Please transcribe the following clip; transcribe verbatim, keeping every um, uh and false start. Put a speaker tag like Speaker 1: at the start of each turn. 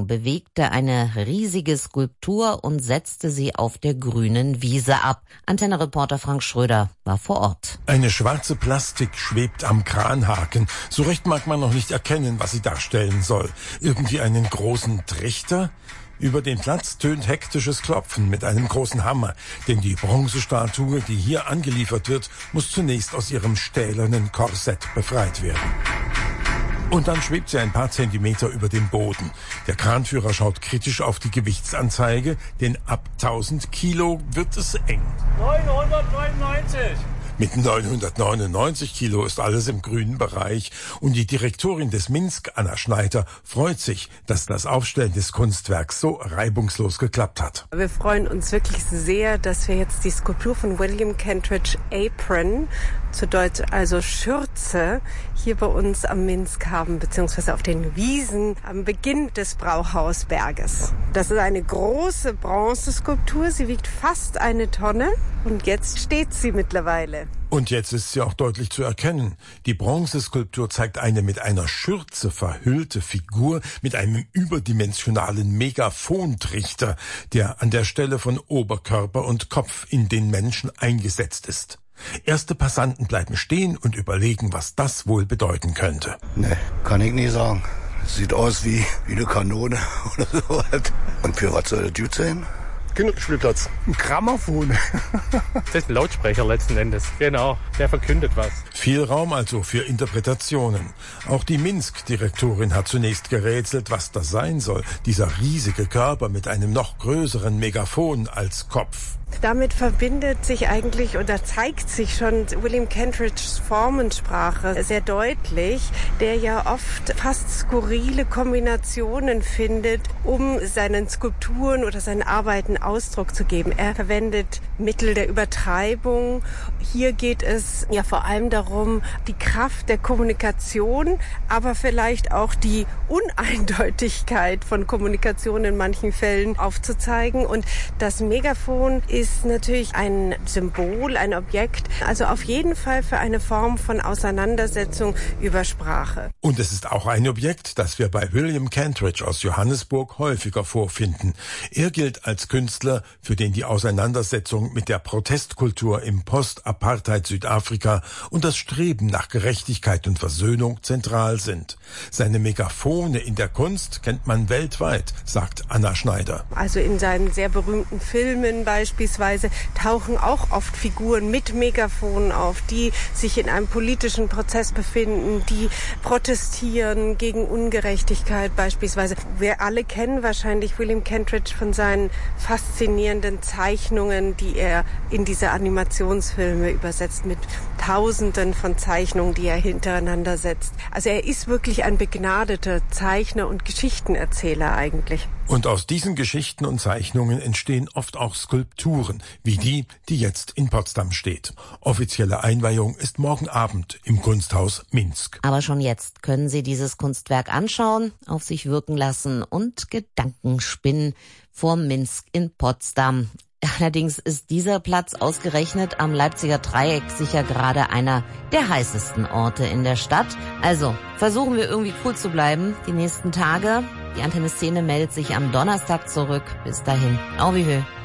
Speaker 1: lang bewegte eine riesige Skulptur und setzte sie auf der grünen Wiese ab. Antenne-Reporter Frank Schröder war vor Ort.
Speaker 2: Eine schwarze Plastik schwebt am Kranhaken. So recht mag man noch nicht erkennen, was sie darstellen soll. Irgendwie einen großen Trichter? Über den Platz tönt hektisches Klopfen mit einem großen Hammer, denn die Bronzestatue, die hier angeliefert wird, muss zunächst aus ihrem stählernen Korsett befreit werden. Und dann schwebt sie ein paar Zentimeter über dem Boden. Der Kranführer schaut kritisch auf die Gewichtsanzeige, denn ab tausend Kilo wird es eng.
Speaker 3: neunhundertneunundneunzig.
Speaker 2: Mit neunhundertneunundneunzig Kilo ist alles im grünen Bereich und die Direktorin des Minsk, Anna Schneider, freut sich, dass das Aufstellen des Kunstwerks so reibungslos geklappt hat.
Speaker 4: Wir freuen uns wirklich sehr, dass wir jetzt die Skulptur von William Kentridge Apron, zu Deutsch also Schürze, hier bei uns am Minsk haben, beziehungsweise auf den Wiesen am Beginn des Brauhausberges. Das ist eine große Bronzeskulptur, sie wiegt fast eine Tonne und jetzt steht sie mittlerweile.
Speaker 2: Und jetzt ist sie auch deutlich zu erkennen. Die Bronzeskulptur zeigt eine mit einer Schürze verhüllte Figur mit einem überdimensionalen Megaphontrichter, der an der Stelle von Oberkörper und Kopf in den Menschen eingesetzt ist. Erste Passanten bleiben stehen und überlegen, was das wohl bedeuten könnte.
Speaker 5: Nee, kann ich nicht sagen. Sieht aus wie, wie eine Kanone oder so. Und für was soll das gut sein?
Speaker 3: Kinderspielplatz.
Speaker 6: Ein Grammophon.
Speaker 3: Das ist ein Lautsprecher letzten Endes. Genau, der verkündet was.
Speaker 2: Viel Raum also für Interpretationen. Auch die Minsk-Direktorin hat zunächst gerätselt, was das sein soll. Dieser riesige Körper mit einem noch größeren Megaphon als Kopf.
Speaker 4: Damit verbindet sich eigentlich oder zeigt sich schon William Kentridges Formensprache sehr deutlich, der ja oft fast skurrile Kombinationen findet, um seinen Skulpturen oder seinen Arbeiten Ausdruck zu geben. Er verwendet Mittel der Übertreibung. Hier geht es ja vor allem darum, die Kraft der Kommunikation, aber vielleicht auch die Uneindeutigkeit von Kommunikation in manchen Fällen aufzuzeigen. Und das Megafon ist natürlich ein Symbol, ein Objekt, also auf jeden Fall für eine Form von Auseinandersetzung über Sprache.
Speaker 2: Und es ist auch ein Objekt, das wir bei William Kentridge aus Johannesburg häufiger vorfinden. Er gilt als Künstler, für den die Auseinandersetzung mit der Protestkultur im Post-Apartheid-Südafrika und das Streben nach Gerechtigkeit und Versöhnung zentral sind. Seine Megaphone in der Kunst kennt man weltweit, sagt Anna Schneider.
Speaker 4: Also in seinen sehr berühmten Filmen beispielsweise tauchen auch oft Figuren mit Megafonen auf, die sich in einem politischen Prozess befinden, die protestieren gegen Ungerechtigkeit beispielsweise. Wir alle kennen wahrscheinlich William Kentridge von seinen faszinierenden Zeichnungen, die er in diese Animationsfilme übersetzt, mit Tausenden von Zeichnungen, die er hintereinander setzt. Also er ist wirklich ein begnadeter Zeichner und Geschichtenerzähler eigentlich.
Speaker 2: Und aus diesen Geschichten und Zeichnungen entstehen oft auch Skulpturen, wie die, die jetzt in Potsdam steht. Offizielle Einweihung ist morgen Abend im Kunsthaus Minsk.
Speaker 1: Aber schon jetzt können Sie dieses Kunstwerk anschauen, auf sich wirken lassen und Gedanken spinnen vor Minsk in Potsdam. Allerdings ist dieser Platz ausgerechnet am Leipziger Dreieck sicher gerade einer der heißesten Orte in der Stadt. Also versuchen wir irgendwie cool zu bleiben die nächsten Tage. Die Antenne Szene meldet sich am Donnerstag zurück. Bis dahin, au revoir.